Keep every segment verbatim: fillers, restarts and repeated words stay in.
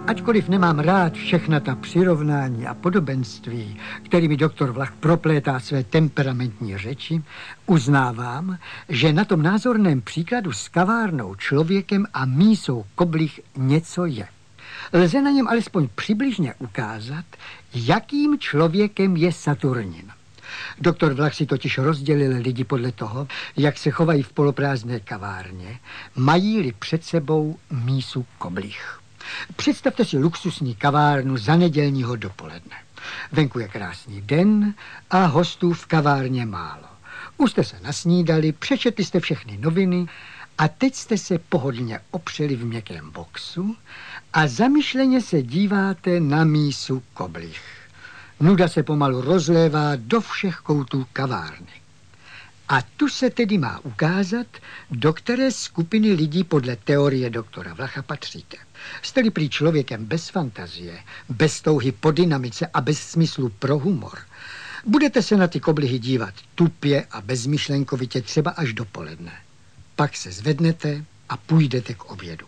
Ačkoliv nemám rád všechna ta přirovnání a podobenství, kterými doktor Vlach proplétá své temperamentní řeči, uznávám, že na tom názorném příkladu s kavárnou, člověkem a mísou koblih něco je. Lze na něm alespoň přibližně ukázat, jakým člověkem je Saturnin. Doktor Vlach si totiž rozdělil lidi podle toho, jak se chovají v poloprázdné kavárně, mají-li před sebou mísu koblih. Představte si luxusní kavárnu za nedělního dopoledne. Venku je krásný den a hostů v kavárně málo. Už jste se nasnídali, přečetli jste všechny noviny a teď jste se pohodlně opřeli v měkkém boxu a zamyšleně se díváte na mísu koblih. Nuda se pomalu rozlévá do všech koutů kavárny. A tu se tedy má ukázat, do které skupiny lidí podle teorie doktora Vlacha patříte. Jste-li prý člověkem bez fantazie, bez touhy po dynamice a bez smyslu pro humor, budete se na ty koblihy dívat tupě a bezmyšlenkovitě třeba až dopoledne. Pak se zvednete a půjdete k obědu.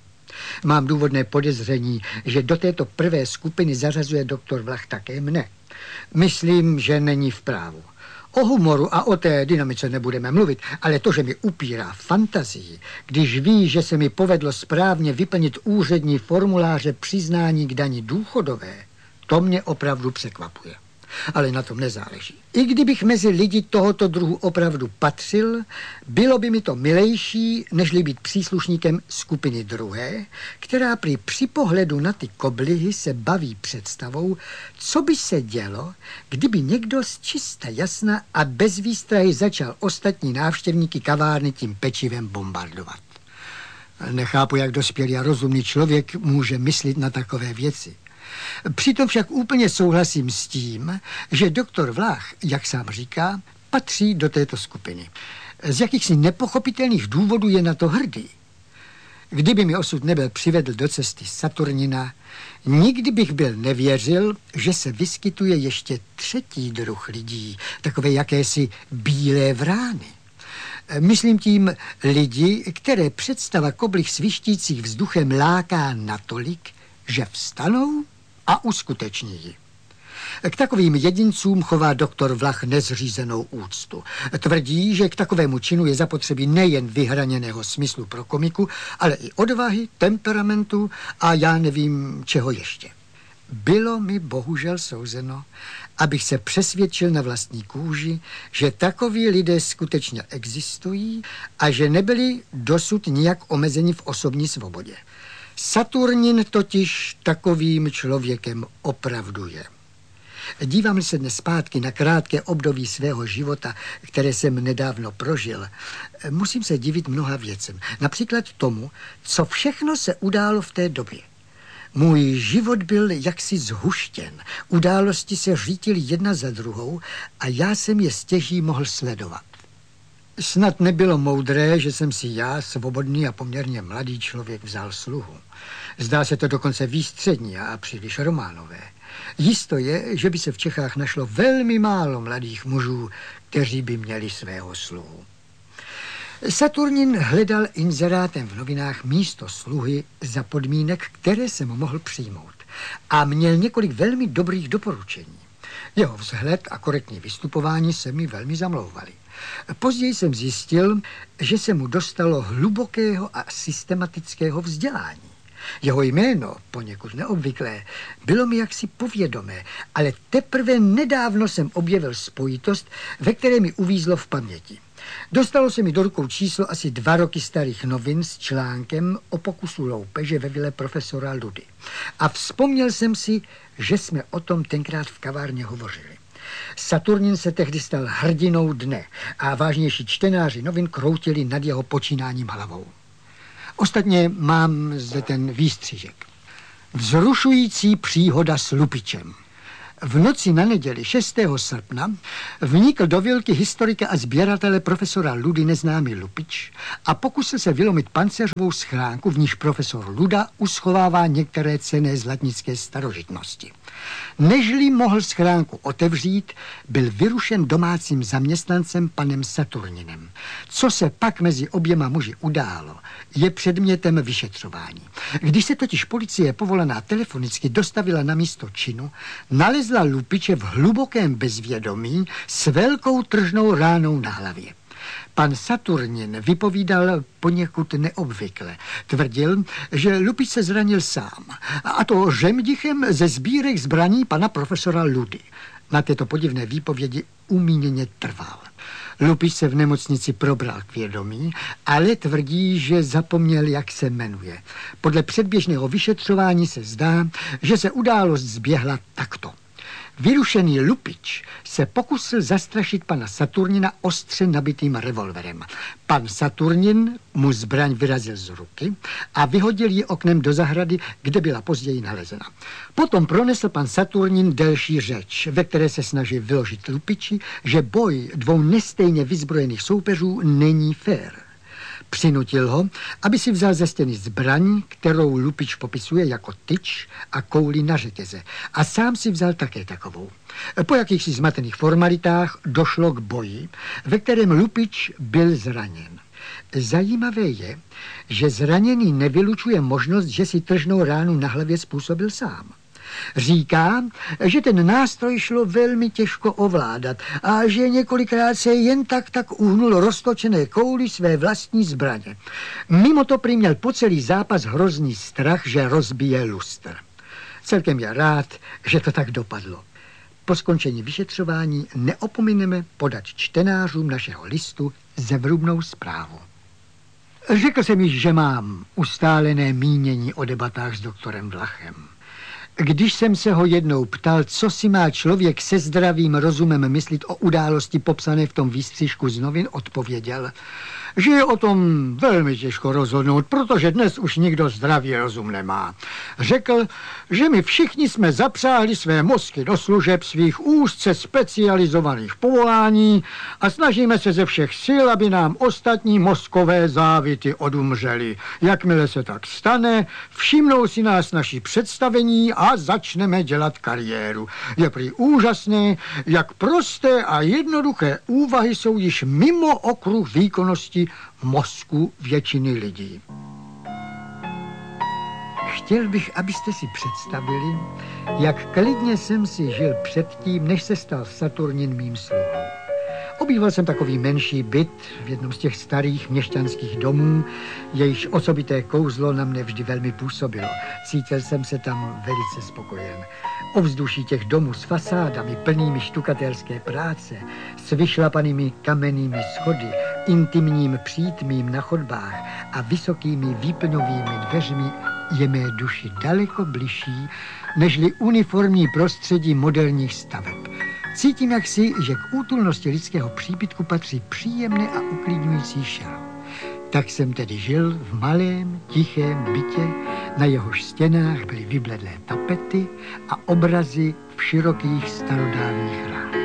Mám důvodné podezření, že do této prvé skupiny zařazuje doktor Vlach také mne. Myslím, že není v právu. O humoru a o té dynamice nebudeme mluvit, ale to, že mi upírá fantazii, když ví, že se mi povedlo správně vyplnit úřední formuláře přiznání k dani důchodové, to mě opravdu překvapuje. Ale na tom nezáleží. I kdybych mezi lidi tohoto druhu opravdu patřil, bylo by mi to milejší, nežli být příslušníkem skupiny druhé, která při při pohledu na ty koblihy se baví představou, co by se dělo, kdyby někdo z čista jasna a bez výstrahy začal ostatní návštěvníky kavárny tím pečivem bombardovat. Nechápu, jak dospělý a rozumný člověk může myslet na takové věci. Přitom však úplně souhlasím s tím, že doktor Vlach, jak sám říká, patří do této skupiny. Z jakýchsi nepochopitelných důvodů je na to hrdý. Kdyby mi osud nebyl přivedl do cesty Saturnina, nikdy bych byl nevěřil, že se vyskytuje ještě třetí druh lidí, takové jakési bílé vrány. Myslím tím lidi, které představa koblih svištících vzduchem láká natolik, že vstanou a uskuteční ji. K takovým jedincům chová doktor Vlach nezřízenou úctu. Tvrdí, že k takovému činu je zapotřebí nejen vyhraněného smyslu pro komiku, ale i odvahy, temperamentu a já nevím čeho ještě. Bylo mi bohužel souzeno, abych se přesvědčil na vlastní kůži, že takoví lidé skutečně existují a že nebyli dosud nijak omezeni v osobní svobodě. Saturnin totiž takovým člověkem opravdu je. Dívám-li se dnes zpátky na krátké období svého života, které jsem nedávno prožil, musím se divit mnoha věcem. Například tomu, co všechno se událo v té době. Můj život byl jaksi zhuštěn, události se řítily jedna za druhou a já jsem je stěží mohl sledovat. Snad nebylo moudré, že jsem si já, svobodný a poměrně mladý člověk, vzal sluhu. Zdá se to dokonce výstřední a příliš románové. Jisto je, že by se v Čechách našlo velmi málo mladých mužů, kteří by měli svého sluhu. Saturnin hledal inzerátem v novinách místo sluhy za podmínek, které jsem mohl přijmout. A měl několik velmi dobrých doporučení. Jeho vzhled a korektní vystupování se mi velmi zamlouvaly. Později jsem zjistil, že se mu dostalo hlubokého a systematického vzdělání. Jeho jméno, poněkud neobvyklé, bylo mi jaksi povědomé, ale teprve nedávno jsem objevil spojitost, ve které mi uvízlo v paměti. Dostalo se mi do rukou číslo asi dva roky starých novin s článkem o pokusu loupeže ve vile profesora Ludy. A vzpomněl jsem si, že jsme o tom tenkrát v kavárně hovořili. Saturnin se tehdy stal hrdinou dne a vážnější čtenáři novin kroutili nad jeho počínáním hlavou. Ostatně mám zde ten výstřižek. Vzrušující příhoda s lupičem. V noci na neděli šestého srpna vnikl do vilky historika a sběratele profesora Ludy neznámý lupič a pokusil se vylomit pancéřovou schránku, v níž profesor Luda uschovává některé cenné zlatnické starožitnosti. Nežli mohl schránku otevřít, byl vyrušen domácím zaměstnancem panem Saturninem. Co se pak mezi oběma muži událo, je předmětem vyšetřování. Když se totiž policie povolaná telefonicky dostavila na místo činu, nalezla lupiče v hlubokém bezvědomí s velkou tržnou ránou na hlavě. Pan Saturnin vypovídal poněkud neobvykle. Tvrdil, že lupič se zranil sám, a to žemdichem ze sbírek zbraní pana profesora Ludy. Na této podivné výpovědi umíněně trval. Lupič se v nemocnici probral k vědomí, ale tvrdí, že zapomněl, jak se jmenuje. Podle předběžného vyšetřování se zdá, že se událost zběhla takto. Vyrušený lupič se pokusil zastrašit pana Saturnina ostře nabitým revolverem. Pan Saturnin mu zbraň vyrazil z ruky a vyhodil ji oknem do zahrady, kde byla později nalezena. Potom pronesl pan Saturnin delší řeč, ve které se snaží vyložit lupiči, že boj dvou nestejně vyzbrojených soupeřů není fér. Přinutil ho, aby si vzal ze stěny zbraň, kterou lupič popisuje jako tyč a kouli na řetěze. A sám si vzal také takovou. Po jakýchsi zmatených formalitách došlo k boji, ve kterém lupič byl zraněn. Zajímavé je, že zraněný nevylučuje možnost, že si tržnou ránu na hlavě způsobil sám. Říká, že ten nástroj šlo velmi těžko ovládat a že několikrát se jen tak tak uhnul roztočené kouli své vlastní zbraně. Mimo to prý měl po celý zápas hrozný strach, že rozbije lustr. Celkem je rád, že to tak dopadlo. Po skončení vyšetřování neopomineme podat čtenářům našeho listu zevrubnou zprávu. Řekl jsem již, že mám ustálené mínění o debatách s doktorem Vlachem. Když jsem se ho jednou ptal, co si má člověk se zdravým rozumem myslit o události popsané v tom výstřižku z novin, odpověděl, že je o tom velmi těžko rozhodnout, protože dnes už nikdo zdravý rozum nemá. Řekl, že my všichni jsme zapřáhli své mozky do služeb svých úzce specializovaných povolání a snažíme se ze všech sil, aby nám ostatní mozkové závity odumřely. Jakmile se tak stane, všimnou si nás naši představení a začneme dělat kariéru. Je prý úžasné, jak prosté a jednoduché úvahy jsou již mimo okruh výkonnosti mozku většiny lidí. Chtěl bych, abyste si představili, jak klidně jsem si žil předtím, než se stal Saturnin mým sluhou. Obýval jsem takový menší byt v jednom z těch starých měšťanských domů, jejichž osobité kouzlo na mne vždy velmi působilo. Cítil jsem se tam velice spokojen. Ovzduší těch domů s fasádami plnými štukatérské práce, s vyšlapanými kamennými schody, intimním přítmím na chodbách a vysokými výplňovými dveřmi je mé duši daleko bližší, nežli uniformní prostředí moderních staveb. Cítím jaksi, že k útulnosti lidského příbytku patří příjemné a uklidňující šaro. Tak jsem tedy žil v malém, tichém bytě, na jehož stěnách byly vybledlé tapety a obrazy v širokých starodávných rámech.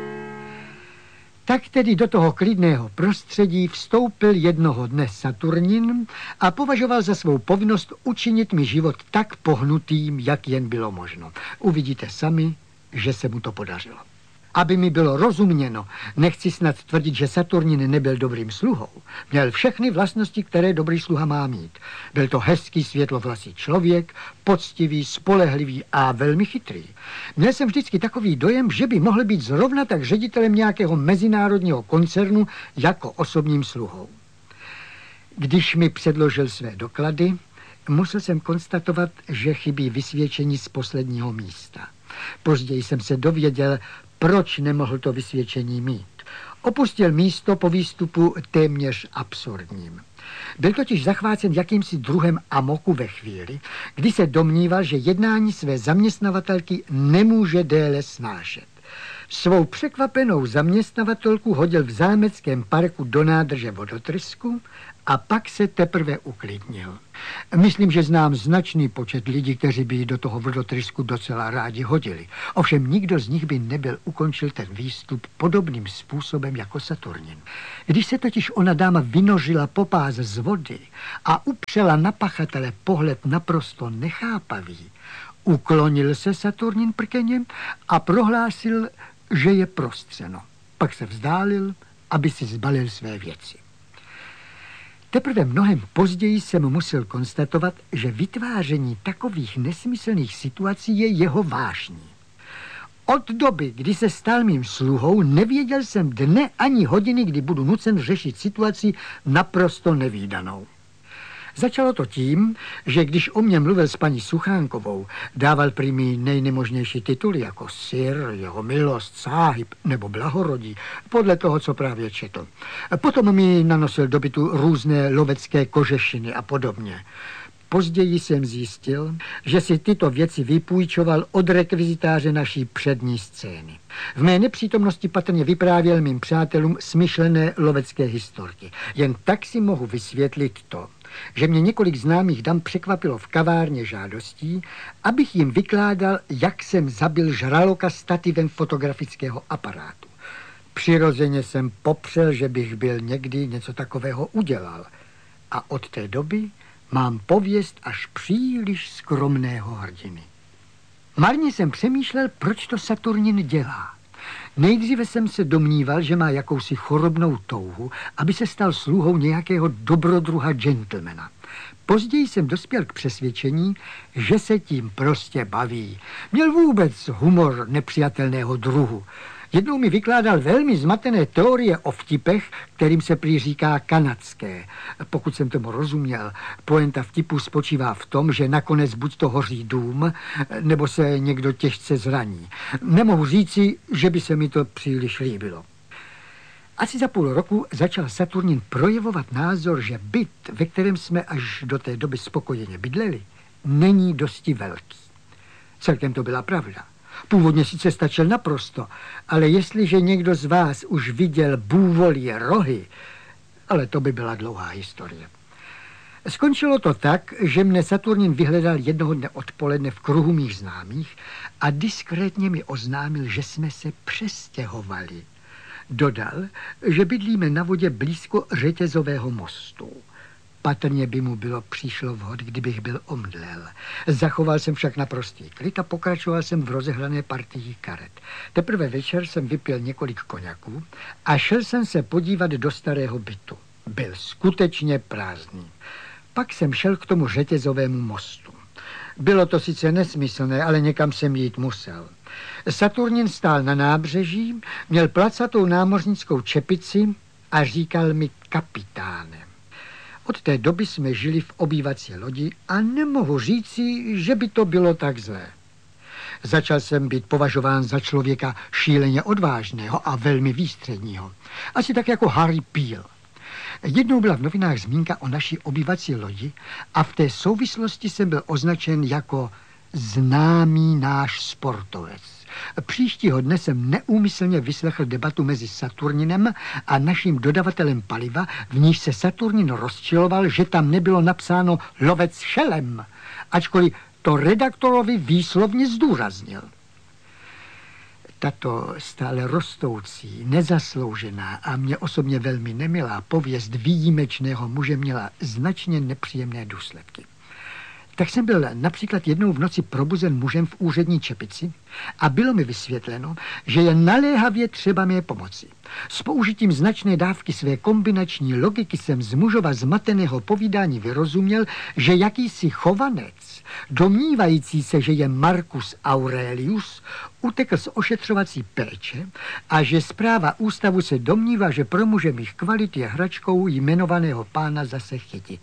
Tak tedy do toho klidného prostředí vstoupil jednoho dne Saturnin a považoval za svou povinnost učinit mi život tak pohnutým, jak jen bylo možno. Uvidíte sami, že se mu to podařilo. Aby mi bylo rozuměno, nechci snad tvrdit, že Saturnin nebyl dobrým sluhou. Měl všechny vlastnosti, které dobrý sluha má mít. Byl to hezký světlovlasý člověk, poctivý, spolehlivý a velmi chytrý. Měl jsem vždycky takový dojem, že by mohl být zrovna tak ředitelem nějakého mezinárodního koncernu jako osobním sluhou. Když mi předložil své doklady, musel jsem konstatovat, že chybí vysvědčení z posledního místa. Později jsem se dověděl, proč nemohl to vysvědčení mít. Opustil místo po výstupu téměř absurdním. Byl totiž zachvácen jakýmsi druhem amoku ve chvíli, kdy se domníval, že jednání své zaměstnavatelky nemůže déle snášet. Svou překvapenou zaměstnavatelku hodil v zámeckém parku do nádrže vodotrysku a pak se teprve uklidnil. Myslím, že znám značný počet lidí, kteří by do toho vodotrysku docela rádi hodili. Ovšem nikdo z nich by nebyl ukončil ten výstup podobným způsobem jako Saturnin. Když se totiž ona dáma vynožila po pás z vody a upřela na pachatele pohled naprosto nechápavý, uklonil se Saturnin prkeněm a prohlásil, že je prostřeno. Pak se vzdálil, aby si zbalil své věci. Teprve mnohem později jsem musel konstatovat, že vytváření takových nesmyslných situací je jeho vášní. Od doby, kdy se stal mým sluhou, nevěděl jsem dne ani hodiny, kdy budu nucen řešit situaci naprosto nevídanou. Začalo to tím, že když o mě mluvil s paní Suchánkovou, dával prý mi nejnemožnější tituly jako sir, jeho milost, sáhib nebo blahorodí, podle toho, co právě četl. Potom mi nanosil do bytu různé lovecké kožešiny a podobně. Později jsem zjistil, že si tyto věci vypůjčoval od rekvizitáře naší přední scény. V mé nepřítomnosti patrně vyprávěl mým přátelům smyšlené lovecké historky. Jen tak si mohu vysvětlit to, že mě několik známých dam překvapilo v kavárně žádostí, abych jim vykládal, jak jsem zabil žraloka stativem fotografického aparátu. Přirozeně jsem popřel, že bych byl někdy něco takového udělal. A od té doby mám pověst až příliš skromného hrdiny. Marně jsem přemýšlel, proč to Saturnin dělá. Nejdříve jsem se domníval, že má jakousi chorobnou touhu, aby se stal sluhou nějakého dobrodruha gentlemana. Později jsem dospěl k přesvědčení, že se tím prostě baví. Měl vůbec humor nepřijatelného druhu. Jednou mi vykládal velmi zmatené teorie o vtipech, kterým se prý říká kanadské. Pokud jsem tomu rozuměl, poenta vtipu spočívá v tom, že nakonec buď to hoří dům, nebo se někdo těžce zraní. Nemohu říci, že by se mi to příliš líbilo. Asi za půl roku začal Saturnin projevovat názor, že byt, ve kterém jsme až do té doby spokojeně bydleli, není dosti velký. Celkem to byla pravda. Původně sice stačil naprosto, ale jestliže někdo z vás už viděl bůvolie rohy, ale to by byla dlouhá historie. Skončilo to tak, že mne Saturnin vyhledal jednoho dne odpoledne v kruhu mých známých a diskrétně mi oznámil, že jsme se přestěhovali. Dodal, že bydlíme na vodě blízko řetězového mostu. Patrně by mu bylo přišlo vhod, kdybych byl omdlel. Zachoval jsem však naprostý klid a pokračoval jsem v rozehrané partii karet. Teprve večer jsem vypil několik koňaků a šel jsem se podívat do starého bytu. Byl skutečně prázdný. Pak jsem šel k tomu řetězovému mostu. Bylo to sice nesmyslné, ale někam jsem jít musel. Saturnin stál na nábřeží, měl placatou námořnickou čepici a říkal mi kapitáne. Od té doby jsme žili v obývací lodi a nemohu říci, že by to bylo tak zlé. Začal jsem být považován za člověka šíleně odvážného a velmi výstředního. Asi tak jako Harry Peel. Jednou byla v novinách zmínka o naší obývací lodi a v té souvislosti jsem byl označen jako známý náš sportovec. Příštího dne jsem neúmyslně vyslechl debatu mezi Saturninem a naším dodavatelem paliva, v níž se Saturnin rozčiloval, že tam nebylo napsáno lovec šelem, ačkoliv to redaktorovi výslovně zdůraznil. Tato stále rostoucí, nezasloužená a mě osobně velmi nemilá pověst výjimečného muže měla značně nepříjemné důsledky. Tak jsem byl například jednou v noci probuzen mužem v úřední čepici a bylo mi vysvětleno, že je naléhavě třeba mé pomoci. S použitím značné dávky své kombinační logiky jsem z mužova zmateného povídání vyrozuměl, že jakýsi chovanec, domnívající se, že je Marcus Aurelius, utekl z ošetřovací péče a že správa ústavu se domnívá, že pro muže mých kvalit je hračkou jmenovaného pána zase chytit.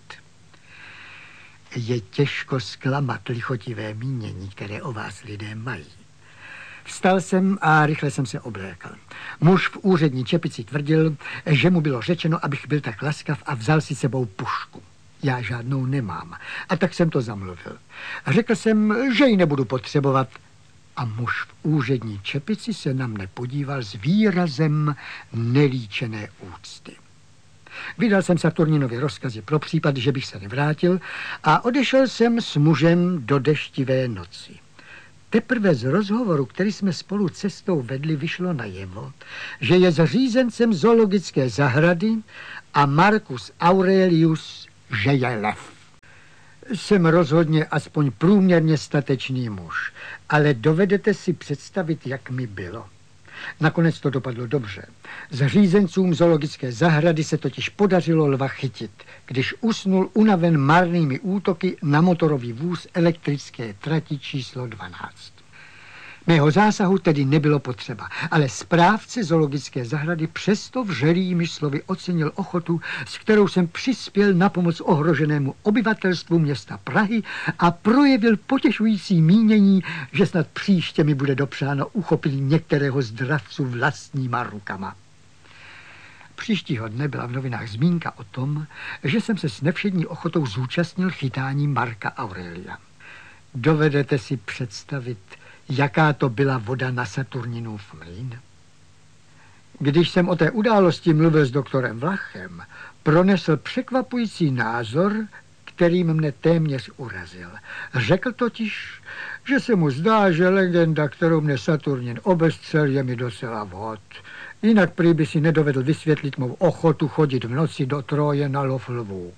Je těžko zklamat lichotivé mínění, které o vás lidé mají. Vstal jsem a rychle jsem se oblékal. Muž v úřední čepici tvrdil, že mu bylo řečeno, abych byl tak laskav a vzal si sebou pušku. Já žádnou nemám. A tak jsem to zamluvil. Řekl jsem, že ji nebudu potřebovat. A muž v úřední čepici se na mne podíval s výrazem nelíčené úcty. Vydal jsem Saturninovi rozkazy pro případ, že bych se nevrátil a odešel jsem s mužem do deštivé noci. Teprve z rozhovoru, který jsme spolu cestou vedli, vyšlo najevo, že je zřízencem zoologické zahrady a Marcus Aurelius, že je lev. Jsem rozhodně aspoň průměrně statečný muž, ale dovedete si představit, jak mi bylo. Nakonec to dopadlo dobře. Zřízencům zoologické zahrady se totiž podařilo lva chytit, když usnul unaven marnými útoky na motorový vůz elektrické trati číslo dvanáct. Mého zásahu tedy nebylo potřeba, ale správce zoologické zahrady přesto vřelými slovy ocenil ochotu, s kterou jsem přispěl na pomoc ohroženému obyvatelstvu města Prahy a projevil potěšující mínění, že snad příště mi bude dopřáno uchopit některého z dravců vlastníma rukama. Příštího dne byla v novinách zmínka o tom, že jsem se s nevšední ochotou zúčastnil chytání Marca Aurelia. Dovedete si představit, jaká to byla voda na Saturninův mlýn? Když jsem o té události mluvil s doktorem Vlachem, pronesl překvapující názor, kterým mne téměř urazil. Řekl totiž, že se mu zdá, že legenda, kterou mne Saturnin obestřel, je mi docela vhod. Jinak prý by si nedovedl vysvětlit mou ochotu chodit v noci do Troje na lov lvů.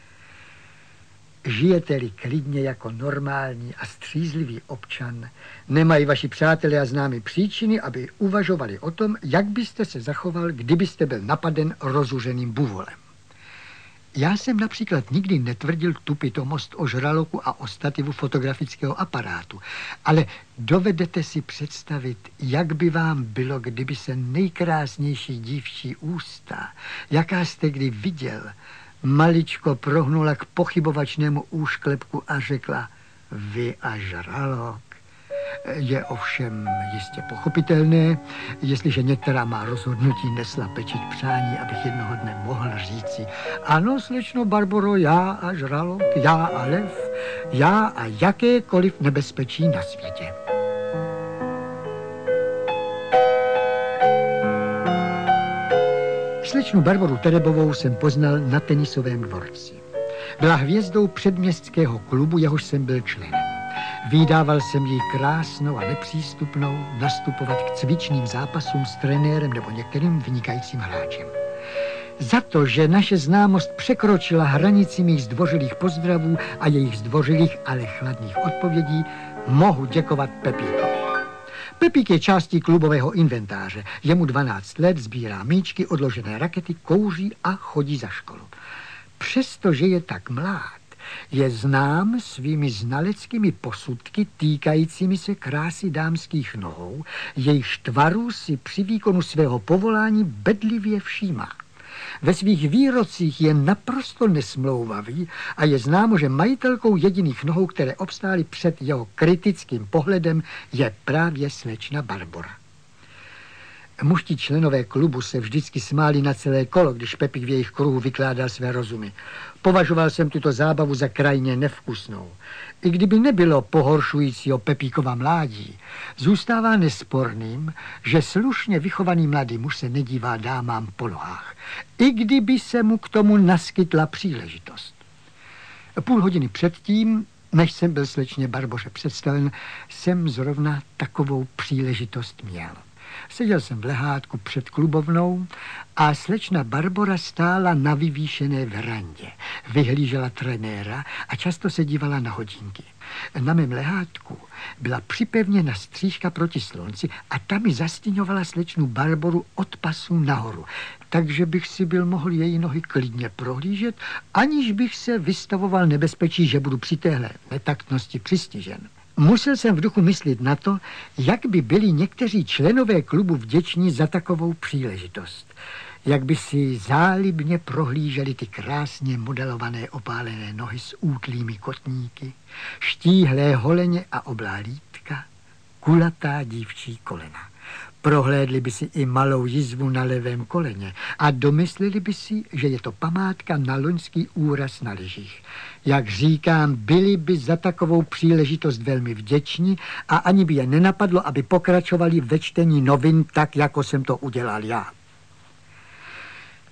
Žijete-li klidně jako normální a střízlivý občan, nemají vaši přátelé a známí příčiny, aby uvažovali o tom, jak byste se zachoval, kdybyste byl napaden rozuřeným buvolem. Já jsem například nikdy netvrdil tu pitomost o žraloku a o stativu fotografického aparátu, ale dovedete si představit, jak by vám bylo, kdyby se nejkrásnější dívčí ústa, jaká jste kdy viděl, maličko prohnula k pochybovačnému úšklepku a řekla: vy a žralok. Je ovšem jistě pochopitelné, jestliže některá má rozhodnutí nesla pečeť přání, abych jednoho dne mohl říci: ano, slečno Barboro, já a žralok, já a lev, já a jakékoliv nebezpečí na světě. Slečnu Barboru Terebovou jsem poznal na tenisovém dvorci. Byla hvězdou předměstského klubu, jehož jsem byl členem. Vídával jsem ji krásnou a nepřístupnou nastupovat k cvičným zápasům s trenérem nebo některým vynikajícím hráčem. Za to, že naše známost překročila hranici mých zdvořilých pozdravů a jejich zdvořilých, ale chladných odpovědí, mohu děkovat Pepíkovi. Pepík je částí klubového inventáře. Je mu dvanáct let, sbírá míčky, odložené rakety, kouří a chodí za školu. Přestože je tak mlád, je znám svými znaleckými posudky týkajícími se krásy dámských nohou, jejichž tvarů si při výkonu svého povolání bedlivě všímá. Ve svých výrocích je naprosto nesmlouvavý a je známo, že majitelkou jediných nohou, které obstály před jeho kritickým pohledem, je právě slečna Barbora. Mužtí členové klubu se vždycky smáli na celé kolo, když Pepík v jejich kruhu vykládal své rozumy. Považoval jsem tuto zábavu za krajně nevkusnou. I kdyby nebylo pohoršujícího Pepíkova mládí, zůstává nesporným, že slušně vychovaný mladý muž se nedívá dámám po nohách, i kdyby se mu k tomu naskytla příležitost. Půl hodiny předtím, než jsem byl slečně Barboře představen, jsem zrovna takovou příležitost měl. Seděl jsem v lehátku před klubovnou a slečna Barbora stála na vyvýšené verandě. Vyhlížela trenéra a často se dívala na hodinky. Na mém lehátku byla připevněna střížka proti slunci a ta mi zastíňovala slečnu Barboru od pasu nahoru, takže bych si byl mohl její nohy klidně prohlížet, aniž bych se vystavoval nebezpečí, že budu při téhle netaktnosti přistižen. Musel jsem v duchu myslet na to, jak by byli někteří členové klubu vděční za takovou příležitost. Jak by si zálibně prohlíželi ty krásně modelované opálené nohy s útlými kotníky, štíhlé holeně a oblá lítka, kulatá dívčí kolena. Prohlédli by si i malou jizvu na levém koleně a domysleli by si, že je to památka na loňský úraz na lyžích. Jak říkám, byli by za takovou příležitost velmi vděční a ani by je nenapadlo, aby pokračovali ve čtení novin tak, jako jsem to udělal já.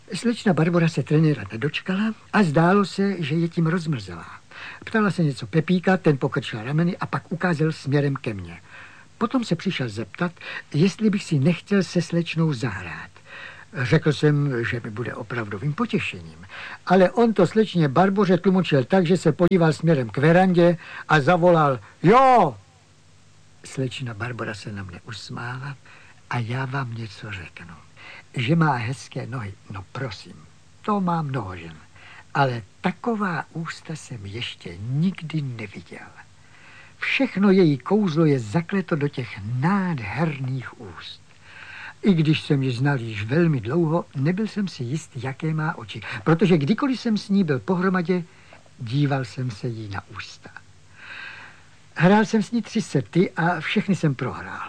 Slečna Barbora se trenéra nedočkala a zdálo se, že je tím rozmrzelá. Ptala se něco Pepíka, ten pokrčil rameny a pak ukázal směrem ke mně. Potom se přišel zeptat, jestli bych si nechtěl se slečnou zahrát. Řekl jsem, že mi bude opravdovým potěšením. Ale on to slečně Barboře tlumočil tak, že se podíval směrem k verandě a zavolal jo! Slečna Barbora se na mě usmála a já vám něco řeknu. Že má hezké nohy, no prosím, to má mnoho žen. Ale taková ústa jsem ještě nikdy neviděl. Všechno její kouzlo je zakleto do těch nádherných úst. I když jsem ji znal již velmi dlouho, nebyl jsem si jist, jaké má oči, protože kdykoliv jsem s ní byl pohromadě, díval jsem se jí na ústa. Hrál jsem s ní tři sety a všechny jsem prohrál.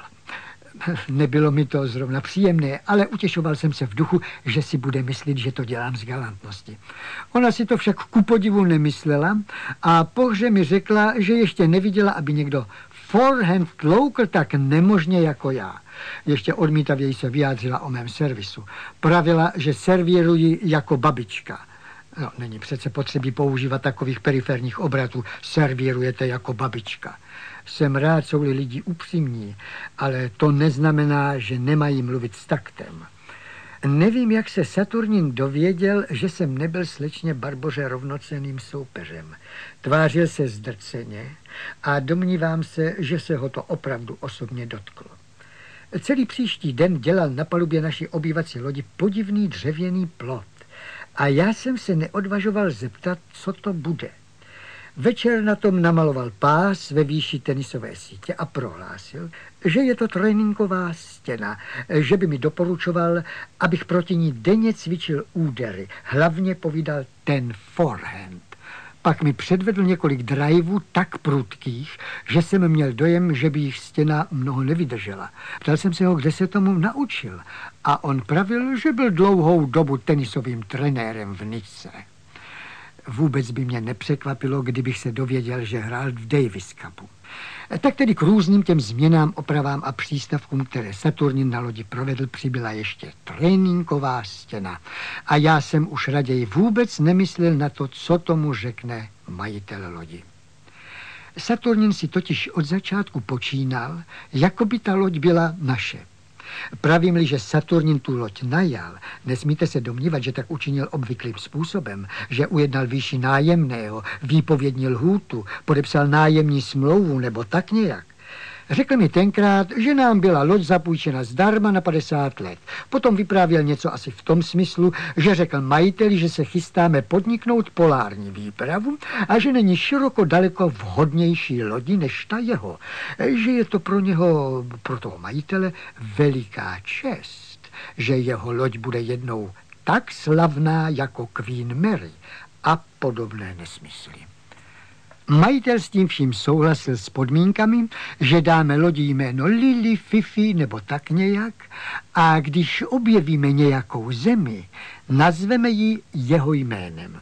Nebylo mi to zrovna příjemné, ale utěšoval jsem se v duchu, že si bude myslet, že to dělám z galantnosti. Ona si to však ku podivu nemyslela a po hře mi řekla, že ještě neviděla, aby někdo forehand tloukl tak nemožně jako já. Ještě odmítavěji se vyjádřila o mém servisu. Pravila, že servíruji jako babička. No, není přece potřebí používat takových periferních obratů. Servírujete jako babička. Jsem rád, jsou-li lidi upřímní, ale to neznamená, že nemají mluvit s taktem. Nevím, jak se Saturnin dověděl, že jsem nebyl slečně Barboře rovnocenným soupeřem. Tvářil se zdrceně a domnívám se, že se ho to opravdu osobně dotklo. Celý příští den dělal na palubě naší obývací lodi podivný dřevěný plot a já jsem se neodvažoval zeptat, co to bude. Večer na tom namaloval pás ve výši tenisové sítě a prohlásil, že je to tréninková stěna, že by mi doporučoval, abych proti ní denně cvičil údery, hlavně povídal ten forehand. Pak mi předvedl několik driveů tak prudkých, že jsem měl dojem, že by jich stěna mnoho nevydržela. Ptal jsem se ho, kde se tomu naučil a on pravil, že byl dlouhou dobu tenisovým trenérem v Nice. Vůbec by mě nepřekvapilo, kdybych se dověděl, že hrál v Davis Cupu. Tak tedy k různým těm změnám, opravám a přístavkům, které Saturnin na lodi provedl, přibyla ještě tréninková stěna. A já jsem už raději vůbec nemyslel na to, co tomu řekne majitel lodi. Saturnin si totiž od začátku počínal, jako by ta loď byla naše. Pravím-li, že Saturnin tu loď najal, nesmíte se domnívat, že tak učinil obvyklým způsobem, že ujednal výši nájemného, výpovědní lhůtu, podepsal nájemní smlouvu nebo tak nějak. Řekl mi tenkrát, že nám byla loď zapůjčena zdarma na padesát let. Potom vyprávěl něco asi v tom smyslu, že řekl majiteli, že se chystáme podniknout polární výpravu a že není široko daleko vhodnější lodi než ta jeho. Že je to pro něho, pro toho majitele, veliká čest, že jeho loď bude jednou tak slavná jako Queen Mary a podobné nesmysly. Majitel s tím vším souhlasil s podmínkami, že dáme lodi jméno Lily, Fifi nebo tak nějak a když objevíme nějakou zemi, nazveme ji jeho jménem.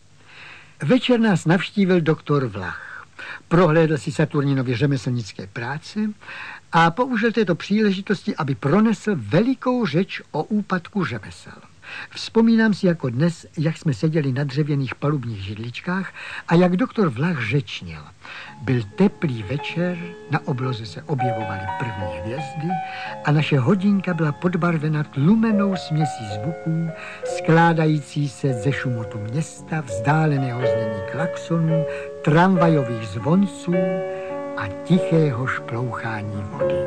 Večer nás navštívil doktor Vlach. Prohlédl si Saturninovy řemeslnické práce a použil této příležitosti, aby pronesl velikou řeč o úpadku řemesel. Vzpomínám si jako dnes, jak jsme seděli na dřevěných palubních židličkách a jak doktor Vlach řečnil. Byl teplý večer, na obloze se objevovaly první hvězdy a naše hodinka byla podbarvena tlumenou směsí zvuků, skládající se ze šumotu města, vzdáleného znění klaxonů, tramvajových zvonců a tichého šplouchání vody.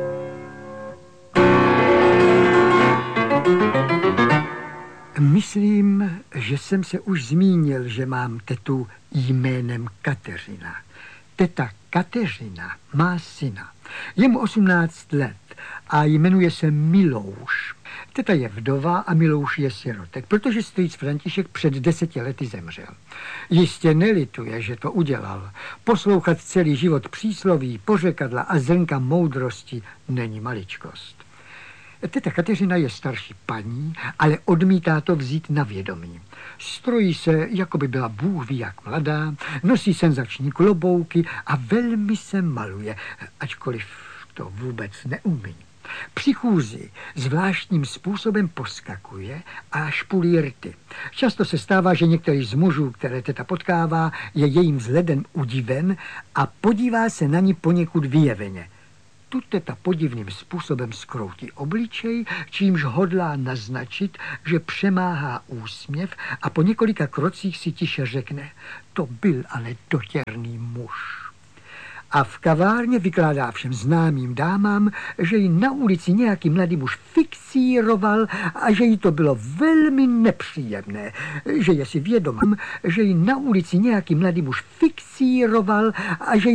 Myslím, že jsem se už zmínil, že mám tetu jménem Kateřina. Teta Kateřina má syna. Je mu osmnáct let a jmenuje se Milouš. Teta je vdova a Milouš je sirotek, protože strýc František před deseti lety zemřel. Jistě nelituje, že to udělal. Poslouchat celý život přísloví, pořekadla a zrnka moudrosti není maličkost. Teta Kateřina je starší paní, ale odmítá to vzít na vědomí. Strojí se, jako by byla bůh ví jak mladá, nosí senzační klobouky a velmi se maluje, ačkoliv to vůbec neumí. Při chůzi zvláštním způsobem poskakuje a špulí rty. Často se stává, že některý z mužů, které teta potkává, je jejím vzhledem udiven a podívá se na ní poněkud vyjeveně. Tu teta podivným způsobem skroutí obličej, čímž hodlá naznačit, že přemáhá úsměv a po několika krocích si tiše řekne: to byl ale dotěrný muž. A v kavárně vykládá všem známým dámám, že ji na ulici nějaký mladý muž fixíroval a že jí to bylo velmi nepříjemné, že je si vědom, že ji na ulici nějaký mladý muž fixíroval a že